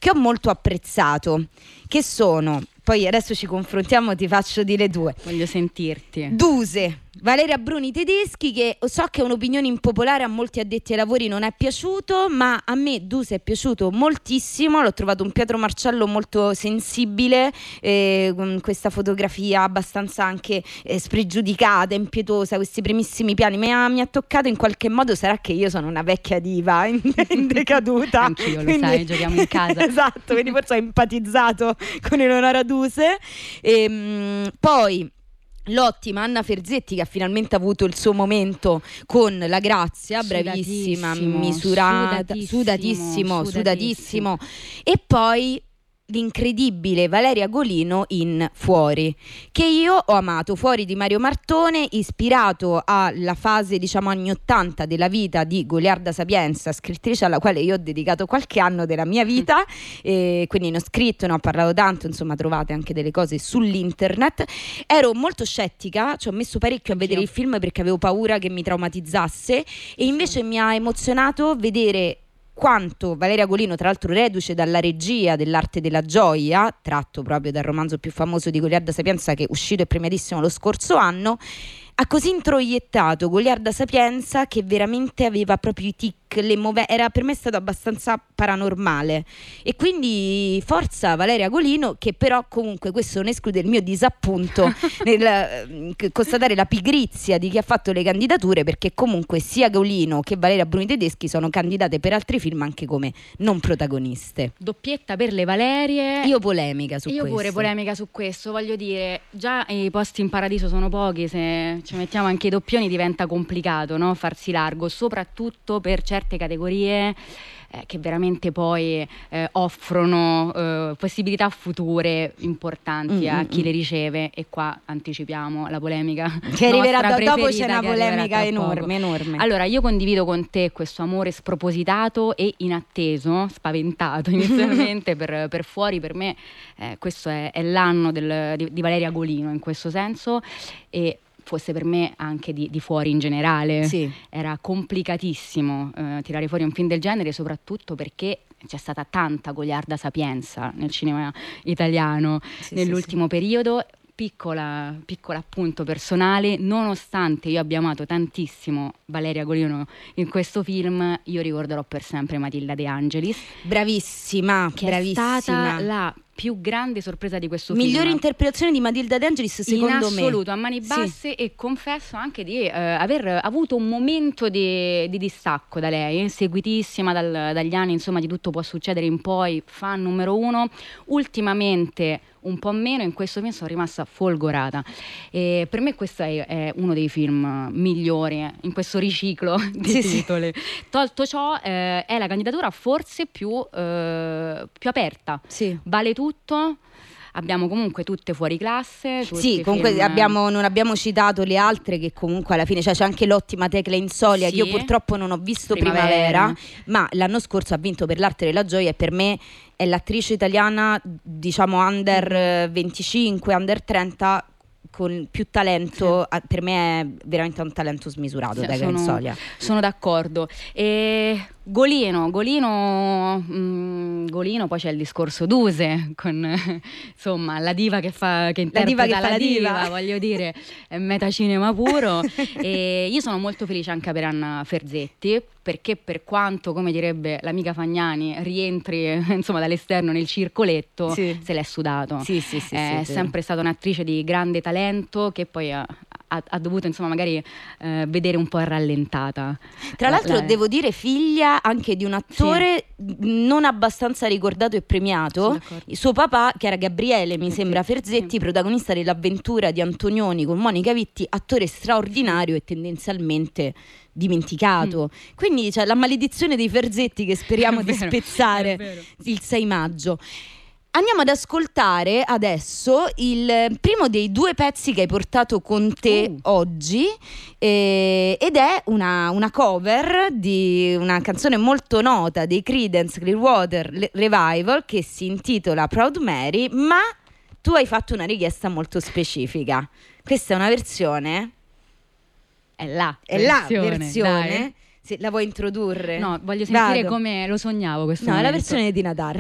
che ho molto apprezzato, che sono, poi adesso ci confrontiamo, ti faccio dire due. Voglio sentirti. Duse, Valeria Bruni Tedeschi, che so che è un'opinione impopolare, a molti addetti ai lavori non è piaciuto, ma a me Duse è piaciuto moltissimo, l'ho trovato un Pietro Marcello molto sensibile, con questa fotografia abbastanza anche spregiudicata, impietosa, questi primissimi piani, mi ha toccato in qualche modo. Sarà che io sono una vecchia diva in decaduta. Anch'io, lo sai, giochiamo in casa. Esatto, quindi forse ho empatizzato con Eleonora Duse. Poi l'ottima Anna Ferzetti, che ha finalmente avuto il suo momento con La Grazia, bravissima, misurata, sudatissimo. E poi l'incredibile Valeria Golino in Fuori, che io ho amato. Fuori di Mario Martone, ispirato alla fase, diciamo, anni 80 della vita di Goliarda Sapienza, scrittrice alla quale io ho dedicato qualche anno della mia vita, quindi ne ho scritto, ne ho parlato tanto, insomma trovate anche delle cose sull'internet. Ero molto scettica, ci ho messo parecchio a vedere il film perché avevo paura che mi traumatizzasse, e invece mi ha emozionato vedere quanto Valeria Golino, tra l'altro reduce dalla regia dell'Arte della Gioia, tratto proprio dal romanzo più famoso di Goliarda Sapienza, che è uscito e premiatissimo lo scorso anno, ha così introiettato Goliarda Sapienza che veramente aveva proprio i tic, era, per me è stato abbastanza paranormale. E quindi forza Valeria Golino, che però comunque questo non esclude il mio disappunto nel constatare la pigrizia di chi ha fatto le candidature, perché comunque sia Golino che Valeria Bruni Tedeschi sono candidate per altri film anche come non protagoniste. Doppietta per le Valerie. Io polemica su questo. Io pure polemica su questo, voglio dire, già i posti in paradiso sono pochi, se ci mettiamo anche i doppioni diventa complicato, no? Farsi largo, soprattutto per certe categorie che veramente poi offrono possibilità future importanti a chi le riceve. E qua anticipiamo la polemica che arriverà dopo. C'è una polemica enorme. Allora, io condivido con te questo amore spropositato e inatteso, spaventato inizialmente per Fuori. Per me questo è l'anno di Valeria Golino in questo senso, e fosse per me anche di Fuori in generale. Sì. Era complicatissimo tirare fuori un film del genere, soprattutto perché c'è stata tanta goliarda sapienza nel cinema italiano nell'ultimo periodo. Piccola appunto personale, nonostante io abbia amato tantissimo Valeria Golino in questo film, io ricorderò per sempre Matilda De Angelis, bravissima, è stata la più grande sorpresa di questo film. Migliore interpretazione di Matilda De Angelis secondo me. In assoluto, a mani basse, e confesso anche di aver avuto un momento di distacco da lei, seguitissima dagli anni, insomma, di Tutto può succedere in poi, fan numero 1. Ultimamente un po' meno, in questo film sono rimasta folgorata, e per me questo è uno dei film migliori in questo riciclo di titoli. Tolto ciò, è la candidatura forse più aperta, vale tutto. Abbiamo comunque tutte fuori classe. Comunque non abbiamo citato le altre, che comunque alla fine, cioè, c'è anche l'ottima Tecla Insolia, che io purtroppo non ho visto Primavera, ma l'anno scorso ha vinto per l'Arte della Gioia, e per me è l'attrice italiana, diciamo under 25, under 30 con più talento. Per me è veramente un talento smisurato. Tecla Insolia. Sono d'accordo. Golino, poi c'è il discorso Duse con insomma la diva che interpreta la diva, voglio dire, è metacinema puro. E io sono molto felice anche per Anna Ferzetti, perché per quanto, come direbbe l'amica Fagnani, rientri insomma dall'esterno nel circoletto, se l'è sudato. È sempre stata un'attrice di grande talento, che poi ha dovuto insomma magari vedere un po' rallentata. Tra l'altro devo dire figlia anche di un attore non abbastanza ricordato e premiato, il suo papà, che era Gabriele sembra Ferzetti, protagonista dell'avventura di Antonioni con Monica Vitti, attore straordinario e tendenzialmente dimenticato. Quindi c'è la maledizione dei Ferzetti che speriamo di spezzare il 6 maggio. Andiamo ad ascoltare adesso il primo dei 2 pezzi che hai portato con te oggi, ed è una cover di una canzone molto nota dei Creedence Clearwater Revival, che si intitola Proud Mary, ma tu hai fatto una richiesta molto specifica. Questa è una versione? È la versione? La vuoi introdurre? No, voglio sentire come lo sognavo questo momento. È la versione di Tina Turner.